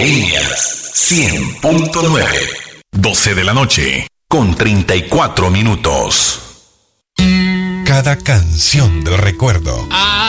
Líneas 100.9. 12 de la noche, con 34 minutos. Cada canción del recuerdo